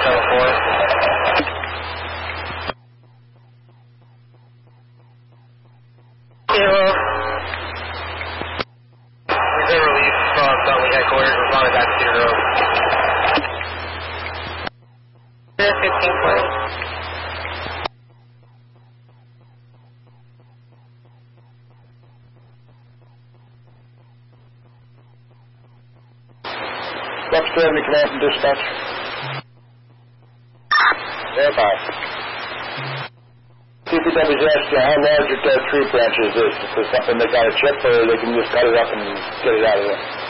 Reserve release from Dudley headquarters. Responded back to Cedar Grove. 15-20. Upstairs, we command from dispatch. Verify. CPW's asking how large your tree branch is this? Is this something they got to chip or they can just cut it up and get it out of there?